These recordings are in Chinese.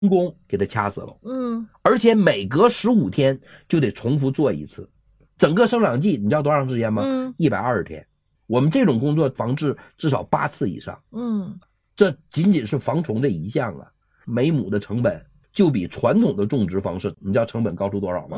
工给它掐死了。而且每隔15天就得重复做一次。整个生长季你知道多长时间吗？120天。我们这种工作防治至少8次以上。这仅仅是防虫这一项啊，每亩的成本就比传统的种植方式，你知道成本高出多少吗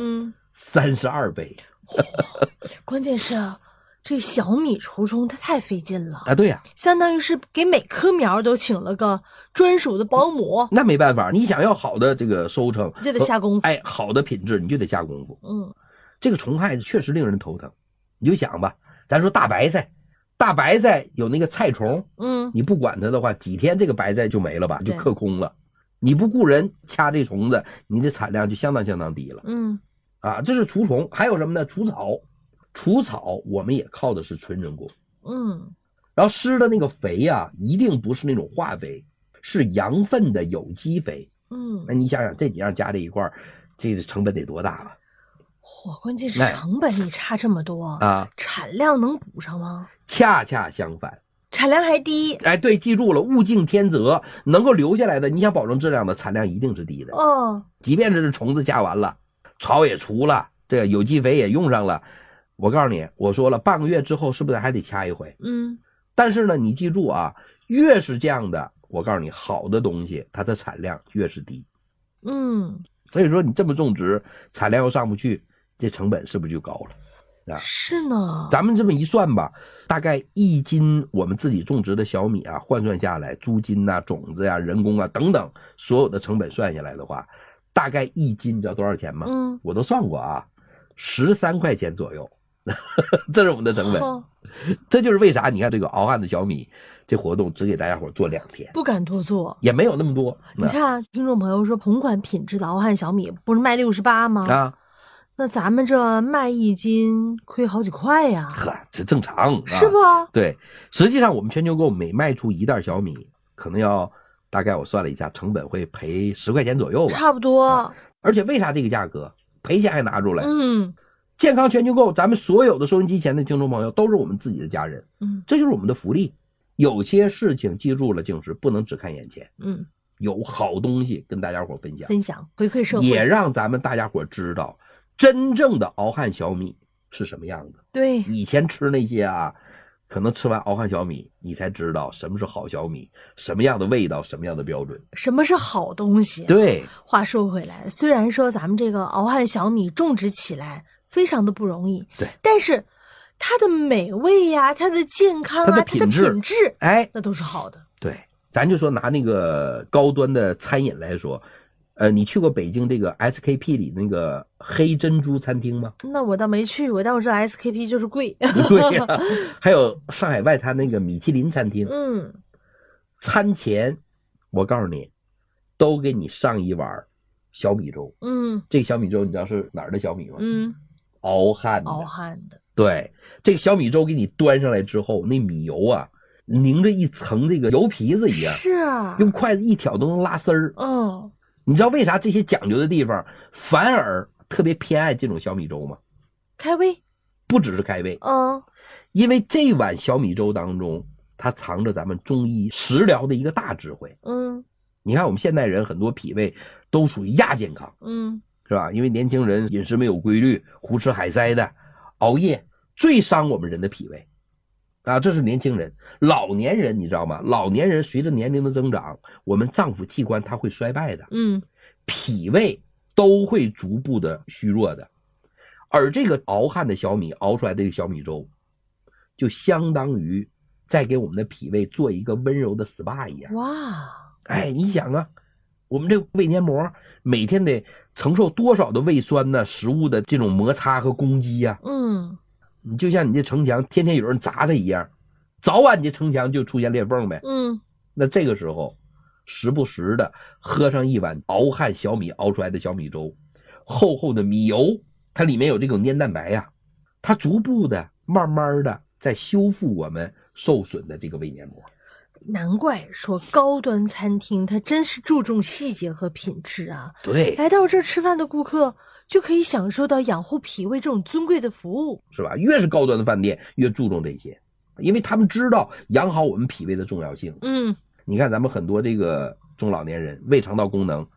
？32倍。 关键是这小米除虫它太费劲了啊！对呀， 相当于是给每棵苗都请了个专属的保姆。 那没办法，你想要好的这个收成， 就得下功夫。 哎，好的品质你就得下功夫。这个虫害确实令人头疼。你就想吧，咱说大白菜有那个菜虫，你不管它的话，几天这个白菜就没了吧，就克空了。你不雇人掐这虫子，你的产量就相当低了。这是除虫。还有什么呢？除草我们也靠的是纯人工。然后施的那个肥啊，一定不是那种化肥，是羊粪的有机肥。那你想想这几样加在一块儿，这个成本得多大了？ 关键是成本你差这么多啊，产量能补上吗？ 恰恰相反， 产量还低。 哎，对，记住了，物竞天择，能够留下来的，你想保证质量的产量一定是低的。即便是虫子架完了，草也除了，这个有机肥也用上了，我告诉你，我说了，半个月之后是不是还得掐一回？但是呢，你记住啊，越是这样的，我告诉你，好的东西它的产量越是低。所以说你这么种植，产量又上不去，这成本是不是就高了？ 是呢。 咱们这么一算吧，大概1斤我们自己种植的小米啊，换算下来，租金啊、种子啊、人工啊等等，所有的成本算下来的话，大概1斤你知道多少钱吗？我都算过啊，13块钱左右。这是我们的成本。这就是为啥你看这个敖汉的小米这活动只给大家伙做2天， 不敢多做， 也没有那么多。 你看听众朋友说同款品质的敖汉小米不是卖68吗？那咱们这卖1斤亏好几块呀。 这正常是不？ 对，实际上我们全球购每卖出1袋小米，可能要大概我算了一下，成本会赔10块钱左右吧， 差不多。 而且为啥这个价格赔钱还拿出来？健康全球购，咱们所有的收音机前的听众朋友都是我们自己的家人，这就是我们的福利。有些事情记住了，就是不能只看眼前，有好东西跟大家伙分享， 回馈社会， 也让咱们大家伙知道真正的敖汉小米是什么样的。 对， 以前吃那些啊，可能吃完敖汉小米，你才知道什么是好小米，什么样的味道，什么样的标准， 什么是好东西。 对， 话说回来，虽然说咱们这个敖汉小米种植起来非常的不容易， 对， 但是它的美味呀、它的健康啊、它的品质， 哎， 那都是好的。 对，咱就说拿那个高端的餐饮来说，你去过北京这个 SKP 里那个黑珍珠餐厅吗？ 那我倒没去过，但我知道 SKP 就是贵。 对呀，还有上海外滩那个米其林餐厅，餐前我告诉你，都给你上一碗小米粥。这个小米粥你知道是哪儿的小米吗？敖汉的。对，这个小米粥给你端上来之后，那米油啊，凝着一层这个油皮子一样， 是啊， 用筷子一挑都能拉丝儿。你知道为啥这些讲究的地方反而特别偏爱这种小米粥吗？ 开胃， 不只是开胃，因为这碗小米粥当中，它藏着咱们中医食疗的一个大智慧。你看我们现代人很多脾胃都属于亚健康，是吧？因为年轻人饮食没有规律，胡吃海塞的，熬夜最伤我们人的脾胃啊，这是年轻人。老年人你知道吗？老年人随着年龄的增长，我们脏腑器官它会衰败的，脾胃都会逐步的虚弱的。而这个敖汉的小米熬出来的这个小米粥，就相当于在给我们的脾胃做一个温柔的 SPA 一样。 哇， 哎，你想啊，我们这个胃黏膜每天得承受多少的胃酸呢？食物的这种摩擦和攻击呀，你就像你这城墙天天有人砸它一样，早晚你这城墙就出现裂缝呗。那这个时候时不时的喝上一碗敖汉小米熬出来的小米粥，厚厚的米油，它里面有这种粘蛋白呀，它逐步的慢慢的在修复我们受损的这个胃黏膜。 难怪说高端餐厅它真是注重细节和品质啊。 对， 来到这儿吃饭的顾客就可以享受到养护脾胃这种尊贵的服务， 是吧？越是高端的饭店越注重这些，因为他们知道养好我们脾胃的重要性。你看咱们很多这个中老年人胃肠道功能